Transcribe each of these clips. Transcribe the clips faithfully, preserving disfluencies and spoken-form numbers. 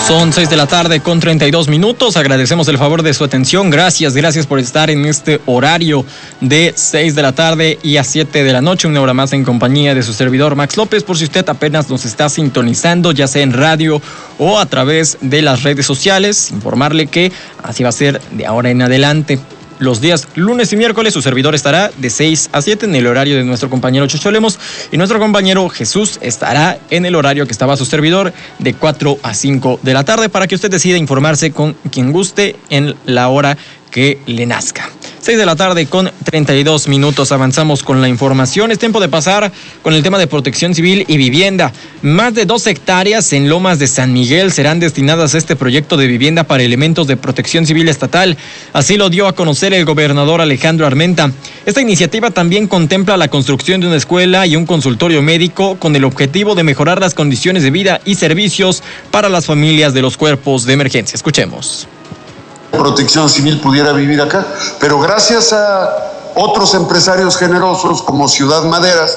Son seis de la tarde con treinta y dos minutos. Agradecemos el favor de su atención. Gracias, gracias por estar en este horario de seis de la tarde y a siete de la noche. Una hora más en compañía de su servidor Max López. Por si usted apenas nos está sintonizando, ya sea en radio o a través de las redes sociales, informarle que así va a ser de ahora en adelante. Los días lunes y miércoles su servidor estará de seis a siete en el horario de nuestro compañero Chucho Lemos y nuestro compañero Jesús estará en el horario que estaba su servidor de cuatro a cinco de la tarde para que usted decida informarse con quien guste en la hora que le nazca. seis de la tarde con treinta y dos minutos. Avanzamos con la información. Es tiempo de pasar con el tema de protección civil y vivienda. Más de dos hectáreas en Lomas de San Miguel serán destinadas a este proyecto de vivienda para elementos de protección civil estatal. Así lo dio a conocer el gobernador Alejandro Armenta. Esta iniciativa también contempla la construcción de una escuela y un consultorio médico con el objetivo de mejorar las condiciones de vida y servicios para las familias de los cuerpos de emergencia. Escuchemos. Protección Civil pudiera vivir acá, pero gracias a otros empresarios generosos como Ciudad Maderas,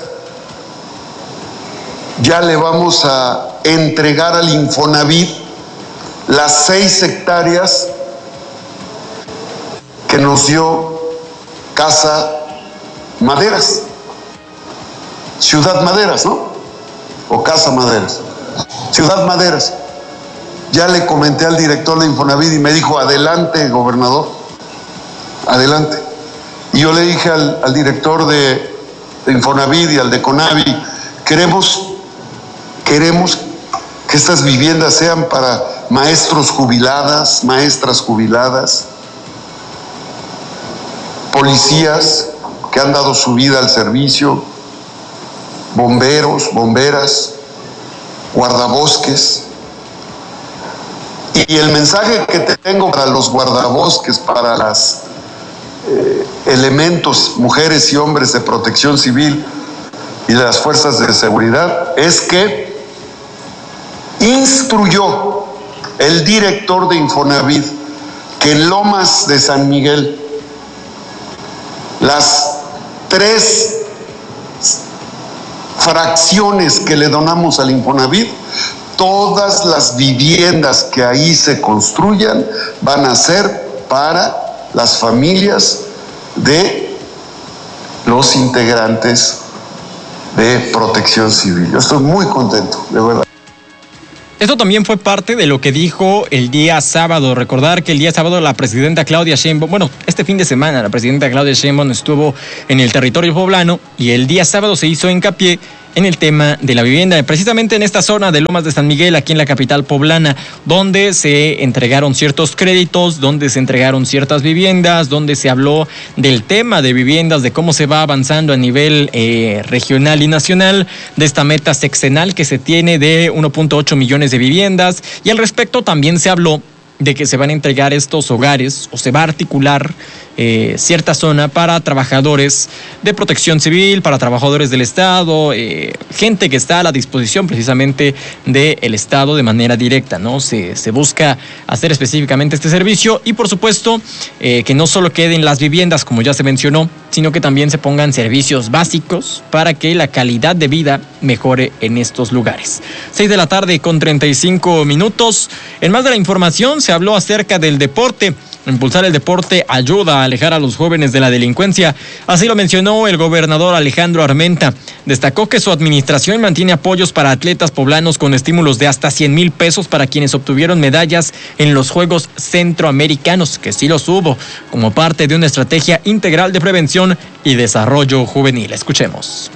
ya le vamos a entregar al Infonavit las seis hectáreas que nos dio Casa Maderas, Ciudad Maderas, ¿no? O Casa Maderas, Ciudad Maderas. Ya le comenté al director de Infonavit y me dijo, adelante, gobernador, adelante. Y yo le dije al, al director de, de Infonavit y al de Conavi, queremos, queremos que estas viviendas sean para maestros jubiladas, maestras jubiladas, policías que han dado su vida al servicio, bomberos, bomberas, guardabosques. Y el mensaje que tengo para los guardabosques, para los eh, elementos, mujeres y hombres de protección civil y de las fuerzas de seguridad, es que instruyó el director de Infonavit que en Lomas de San Miguel las tres fracciones que le donamos al Infonavit, todas las viviendas que ahí se construyan van a ser para las familias de los integrantes de Protección Civil. Yo estoy muy contento, de verdad. Esto también fue parte de lo que dijo el día sábado. Recordar que el día sábado la presidenta Claudia Sheinbaum, bueno, este fin de semana la presidenta Claudia Sheinbaum estuvo en el territorio poblano y el día sábado se hizo hincapié en el tema de la vivienda, precisamente en esta zona de Lomas de San Miguel, aquí en la capital poblana, donde se entregaron ciertos créditos, donde se entregaron ciertas viviendas, donde se habló del tema de viviendas, de cómo se va avanzando a nivel eh, regional y nacional, de esta meta sexenal que se tiene de uno punto ocho millones de viviendas, y al respecto también se habló de que se van a entregar estos hogares o se va a articular eh, cierta zona para trabajadores de protección civil, para trabajadores del Estado, eh, gente que está a la disposición precisamente del Estado de manera directa, ¿no? Se, se busca hacer específicamente este servicio y por supuesto eh, que no solo queden las viviendas como ya se mencionó, sino que también se pongan servicios básicos para que la calidad de vida mejore en estos lugares. seis de la tarde con treinta y cinco minutos. En más de la información se habló acerca del deporte. Impulsar el deporte ayuda a alejar a los jóvenes de la delincuencia. Así lo mencionó el gobernador Alejandro Armenta. Destacó que su administración mantiene apoyos para atletas poblanos con estímulos de hasta cien mil pesos para quienes obtuvieron medallas en los Juegos Centroamericanos, que sí los hubo, como parte de una estrategia integral de prevención y desarrollo juvenil. Escuchemos.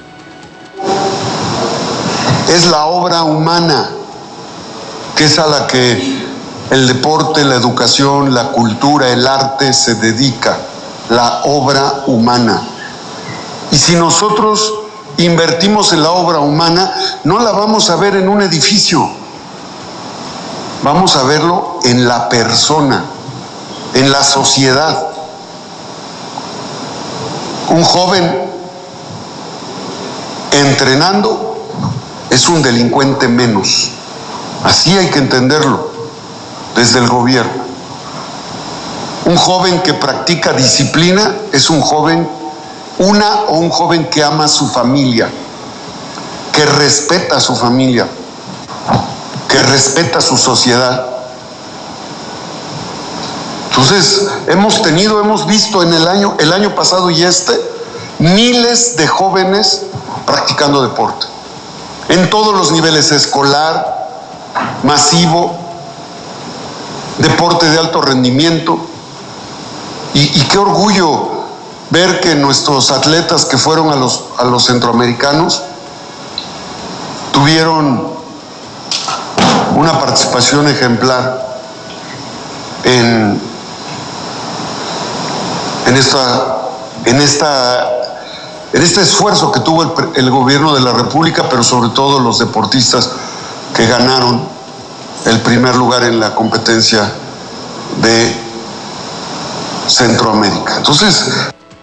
Es la obra humana, que es a la que el deporte, la educación, la cultura, el arte se dedica, la obra humana. Y si nosotros invertimos en la obra humana, no la vamos a ver en un edificio, vamos a verlo en la persona, en la sociedad. Un joven entrenando es un delincuente menos. Así hay que entenderlo desde el gobierno. Un joven que practica disciplina es un joven, una o un joven que ama a su familia, que respeta a su familia, que respeta a su sociedad. Entonces, hemos tenido, hemos visto en el año, el año pasado y este, miles de jóvenes practicando deporte. En todos los niveles, escolar, masivo, deporte de alto rendimiento. Y, y qué orgullo ver que nuestros atletas que fueron a los, a los centroamericanos tuvieron una participación ejemplar en, en, esta, en, esta, en este esfuerzo que tuvo el, el gobierno de la República, pero sobre todo los deportistas que ganaron el primer lugar en la competencia de Centroamérica. Entonces,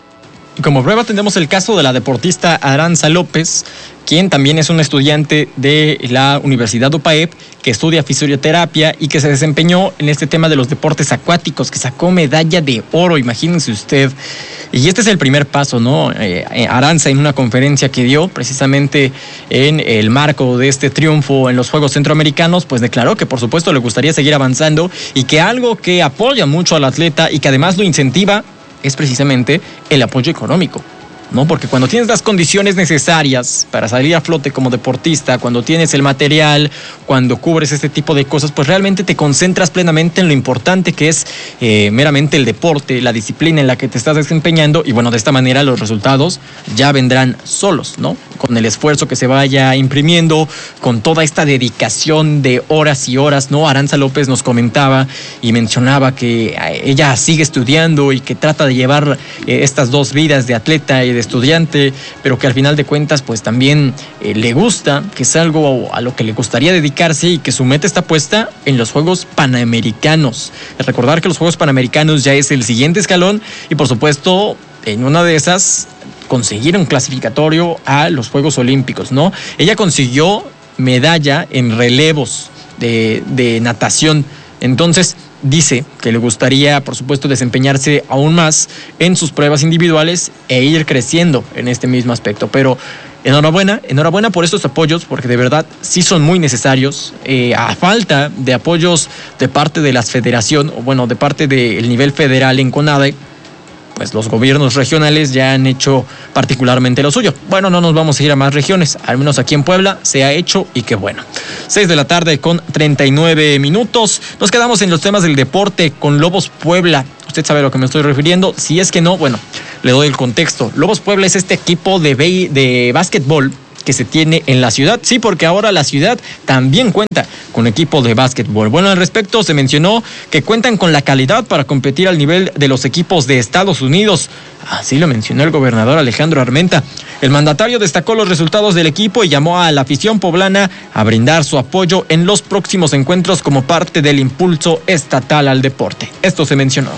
como prueba tenemos el caso de la deportista Aranza López, quien también es una estudiante de la Universidad U P A E P, que estudia fisioterapia y que se desempeñó en este tema de los deportes acuáticos, que sacó medalla de oro, imagínense usted. Y este es el primer paso, ¿no? Eh, Aranza, en una conferencia que dio precisamente en el marco de este triunfo en los Juegos Centroamericanos, pues declaró que por supuesto le gustaría seguir avanzando y que algo que apoya mucho al atleta y que además lo incentiva es precisamente el apoyo económico, ¿no? Porque cuando tienes las condiciones necesarias para salir a flote como deportista, cuando tienes el material, cuando cubres este tipo de cosas, pues realmente te concentras plenamente en lo importante que es eh, meramente el deporte, la disciplina en la que te estás desempeñando, y bueno, de esta manera los resultados ya vendrán solos, ¿no? Con el esfuerzo que se vaya imprimiendo, con toda esta dedicación de horas y horas, ¿no? Aranza López nos comentaba y mencionaba que ella sigue estudiando y que trata de llevar eh, estas dos vidas de atleta y de estudiante, pero que al final de cuentas pues también eh, le gusta, que es algo a lo que le gustaría dedicarse y que su meta está puesta en los Juegos Panamericanos. Recordar que los Juegos Panamericanos ya es el siguiente escalón y por supuesto en una de esas conseguir un clasificatorio a los Juegos Olímpicos, ¿no? Ella consiguió medalla en relevos de, de natación, entonces dice que le gustaría, por supuesto, desempeñarse aún más en sus pruebas individuales e ir creciendo en este mismo aspecto. Pero enhorabuena, enhorabuena por estos apoyos, porque de verdad sí son muy necesarios. Eh, a falta de apoyos de parte de la federación, o bueno, de parte del nivel federal en CONADE, pues los gobiernos regionales ya han hecho particularmente lo suyo. Bueno, no nos vamos a ir a más regiones, al menos aquí en Puebla se ha hecho y qué bueno. seis de la tarde con treinta y nueve minutos. Nos quedamos en los temas del deporte con Lobos Puebla. Usted sabe a lo que me estoy refiriendo. Si es que no, bueno, le doy el contexto. Lobos Puebla es este equipo de, be- de básquetbol que se tiene en la ciudad. Sí, porque ahora la ciudad también cuenta con equipo de básquetbol. Bueno, al respecto se mencionó que cuentan con la calidad para competir al nivel de los equipos de Estados Unidos. Así lo mencionó el gobernador Alejandro Armenta. El mandatario destacó los resultados del equipo y llamó a la afición poblana a brindar su apoyo en los próximos encuentros como parte del impulso estatal al deporte. Esto se mencionó.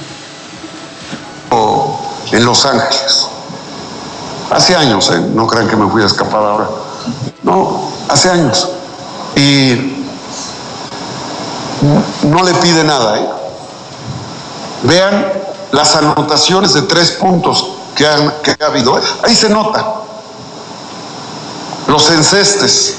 En Los Ángeles. Hace años, ¿eh? No crean que me fui a escapar ahora. No, hace años. Y no le pide nada, ¿eh? Vean las anotaciones de tres puntos que, han, que ha habido. ¿eh? Ahí se nota. Los encestes.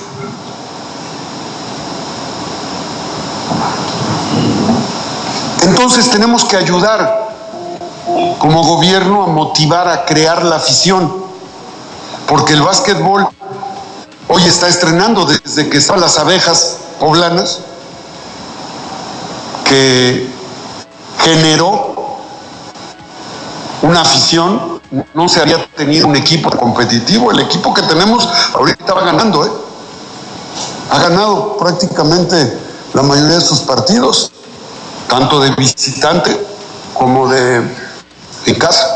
Entonces tenemos que ayudar como gobierno a motivar, a crear la afición. Porque el básquetbol hoy está estrenando desde que estaban las abejas poblanas, que generó una afición. No se había tenido un equipo competitivo. El equipo que tenemos ahorita va ganando, ¿eh? Ha ganado prácticamente la mayoría de sus partidos, tanto de visitante como de en casa.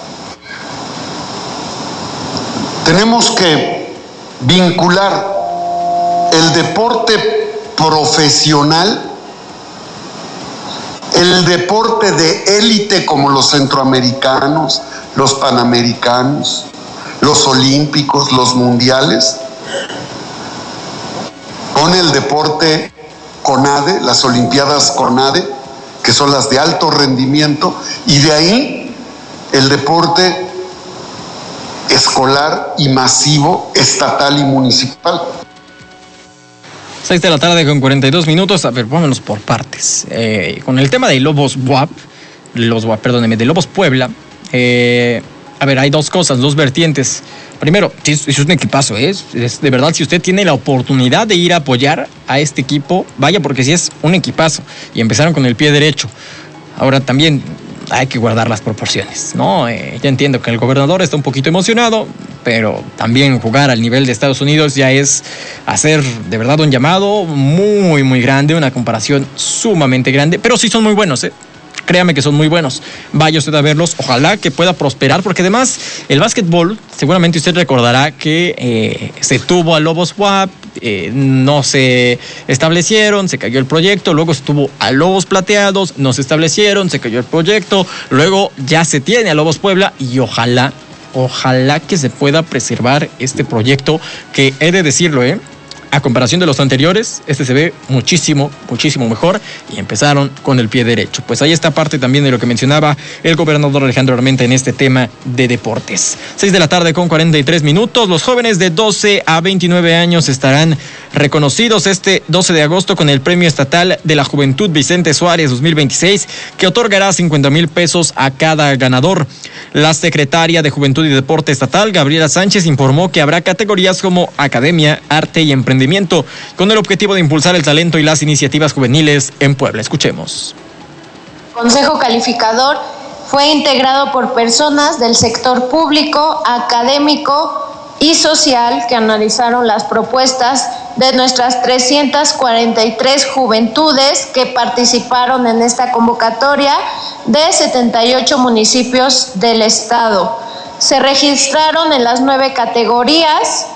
Tenemos que vincular el deporte profesional, el deporte de élite como los centroamericanos, los panamericanos, los olímpicos, los mundiales, con el deporte CONADE, las olimpiadas CONADE, que son las de alto rendimiento, y de ahí el deporte escolar y masivo, estatal y municipal. seis de la tarde con cuarenta y dos minutos. A ver, vámonos por partes. Eh, con el tema de Lobos B U A P, los, perdóneme, de Lobos Puebla, eh, a ver, hay dos cosas, dos vertientes. Primero, es, es un equipazo, ¿eh? es, es de verdad, si usted tiene la oportunidad de ir a apoyar a este equipo, vaya, porque sí es un equipazo. Y empezaron con el pie derecho. Ahora también hay que guardar las proporciones, ¿no? Eh, ya entiendo que el gobernador está un poquito emocionado, pero también jugar al nivel de Estados Unidos ya es hacer de verdad un llamado muy, muy grande, una comparación sumamente grande, pero sí son muy buenos, ¿eh? Créame que son muy buenos. Vaya usted a verlos. Ojalá que pueda prosperar, porque además el básquetbol, seguramente usted recordará que eh, se tuvo a Lobos W A P, eh, no se establecieron, se cayó el proyecto, luego se tuvo a Lobos Plateados, no se establecieron, se cayó el proyecto, luego ya se tiene a Lobos Puebla y ojalá, ojalá que se pueda preservar este proyecto que he de decirlo, ¿eh? A comparación de los anteriores, este se ve muchísimo, muchísimo mejor y empezaron con el pie derecho. Pues ahí está parte también de lo que mencionaba el gobernador Alejandro Armenta en este tema de deportes. seis de la tarde con cuarenta y tres minutos. Los jóvenes de doce a veintinueve años estarán reconocidos este doce de agosto con el Premio Estatal de la Juventud Vicente Suárez dos mil veintiséis, que otorgará cincuenta mil pesos a cada ganador. La secretaria de Juventud y Deporte Estatal, Gabriela Sánchez, informó que habrá categorías como academia, arte y emprendimiento, con el objetivo de impulsar el talento y las iniciativas juveniles en Puebla. Escuchemos. El Consejo Calificador fue integrado por personas del sector público, académico y social que analizaron las propuestas de nuestras trescientas cuarenta y tres juventudes que participaron en esta convocatoria de setenta y ocho municipios del estado. Se registraron en las nueve categorías.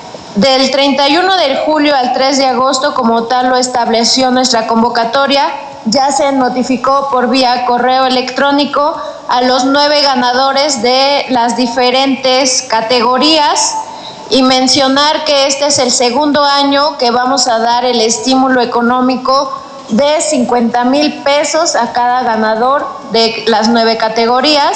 Del treinta y uno de julio al tres de agosto, como tal lo estableció nuestra convocatoria, ya se notificó por vía correo electrónico a los nueve ganadores de las diferentes categorías y mencionar que este es el segundo año que vamos a dar el estímulo económico de cincuenta mil pesos a cada ganador de las nueve categorías.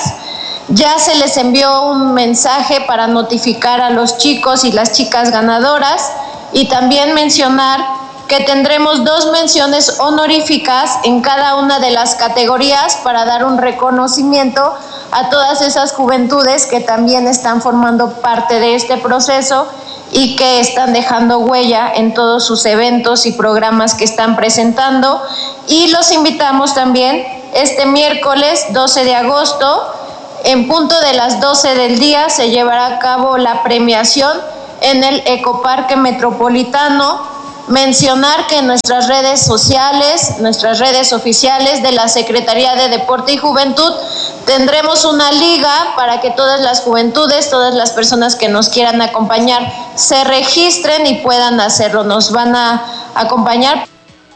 Ya se les envió un mensaje para notificar a los chicos y las chicas ganadoras y también mencionar que tendremos dos menciones honoríficas en cada una de las categorías para dar un reconocimiento a todas esas juventudes que también están formando parte de este proceso y que están dejando huella en todos sus eventos y programas que están presentando. Y los invitamos también este miércoles doce de agosto, en punto de las doce del día, se llevará a cabo la premiación en el Ecoparque Metropolitano. Mencionar que en nuestras redes sociales, nuestras redes oficiales de la Secretaría de Deporte y Juventud, tendremos una liga para que todas las juventudes, todas las personas que nos quieran acompañar, se registren y puedan hacerlo. Nos van a acompañar.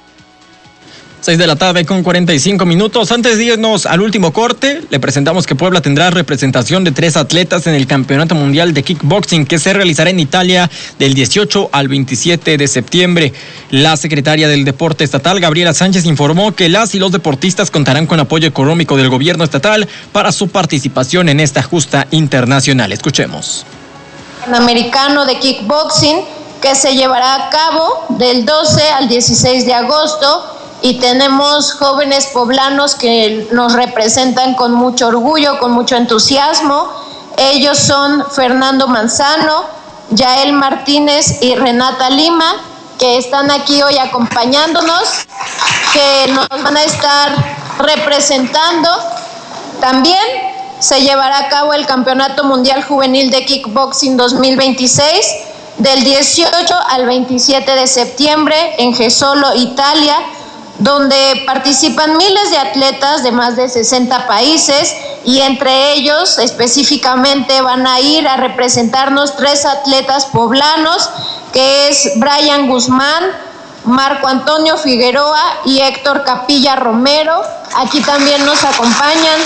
seis de la tarde con cuarenta y cinco minutos. Antes de irnos al último corte, le presentamos que Puebla tendrá representación de tres atletas en el Campeonato Mundial de Kickboxing que se realizará en Italia del dieciocho al veintisiete de septiembre. La secretaria del Deporte Estatal, Gabriela Sánchez, informó que las y los deportistas contarán con apoyo económico del gobierno estatal para su participación en esta justa internacional. Escuchemos. Panamericano de Kickboxing que se llevará a cabo del doce al dieciséis de agosto. Y tenemos jóvenes poblanos que nos representan con mucho orgullo, con mucho entusiasmo. Ellos son Fernando Manzano, Yael Martínez y Renata Lima, que están aquí hoy acompañándonos, que nos van a estar representando. También se llevará a cabo el Campeonato Mundial Juvenil de Kickboxing dos mil veintiséis del dieciocho al veintisiete de septiembre en Jesolo, Italia, donde participan miles de atletas de más de sesenta países y entre ellos específicamente van a ir a representarnos tres atletas poblanos, que es Brian Guzmán, Marco Antonio Figueroa y Héctor Capilla Romero. Aquí también nos acompañan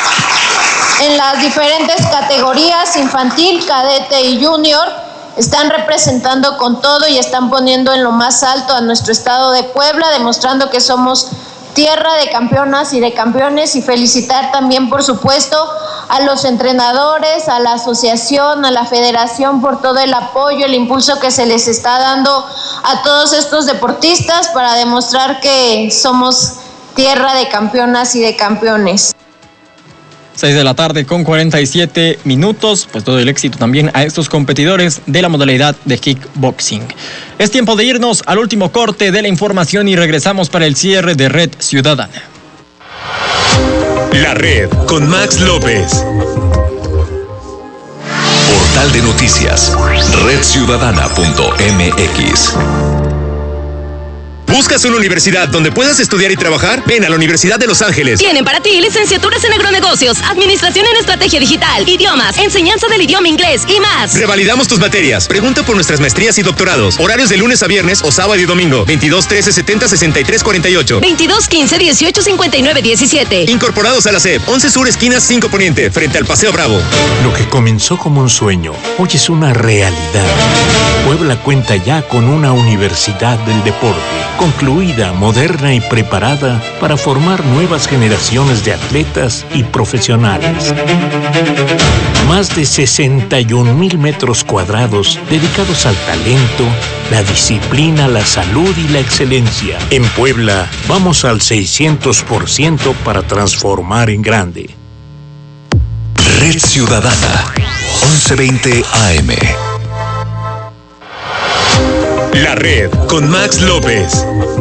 en las diferentes categorías infantil, cadete y junior. Están representando con todo y están poniendo en lo más alto a nuestro estado de Puebla, demostrando que somos tierra de campeonas y de campeones, y felicitar también, por supuesto, a los entrenadores, a la asociación, a la federación por todo el apoyo, el impulso que se les está dando a todos estos deportistas para demostrar que somos tierra de campeonas y de campeones. seis de la tarde con cuarenta y siete minutos. Pues todo el éxito también a estos competidores de la modalidad de kickboxing. Es tiempo de irnos al último corte de la información y regresamos para el cierre de Red Ciudadana. La Red con Max López. Portal de noticias, red ciudadana punto m x. ¿Buscas una universidad donde puedas estudiar y trabajar? Ven a la Universidad de Los Ángeles. Tienen para ti licenciaturas en agronegocios, administración en estrategia digital, idiomas, enseñanza del idioma inglés y más. Revalidamos tus materias. Pregunta por nuestras maestrías y doctorados. Horarios de lunes a viernes o sábado y domingo. veintidós trece setenta sesenta y tres cuarenta y ocho. veintidós quince dieciocho cincuenta y nueve diecisiete. Incorporados a la S E P. once Sur, esquina cinco Poniente, frente al Paseo Bravo. Lo que comenzó como un sueño, hoy es una realidad. Puebla cuenta ya con una universidad del deporte, concluida, moderna y preparada para formar nuevas generaciones de atletas y profesionales. Más de sesenta y un mil metros cuadrados dedicados al talento, la disciplina, la salud y la excelencia. En Puebla, vamos al seiscientos por ciento para transformar en grande. Red Ciudadana, once veinte A M. La Red con Max López.